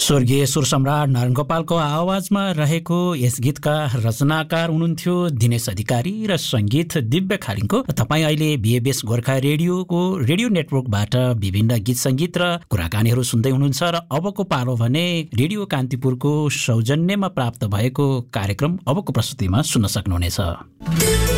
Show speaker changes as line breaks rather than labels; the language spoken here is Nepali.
स्वर्गीय सुर सम्राट नारायण गोपालको आवाजमा रहेको यस गीतका रचनाकार हुनुहुन्थ्यो दिनेश अधिकारी र सङ्गीत दिव्य खालिङको। तपाईँ अहिले बीएबीएस गोर्खा रेडियोको रेडियो नेटवर्कबाट विभिन्न गीत सङ्गीत र कुराकानीहरू सुन्दै हुनुहुन्छ र अबको पालो भने रेडियो कान्तिपुरको सौजन्यमा प्राप्त भएको कार्यक्रम अबको प्रस्तुतिमा सुन्न सक्नुहुनेछ।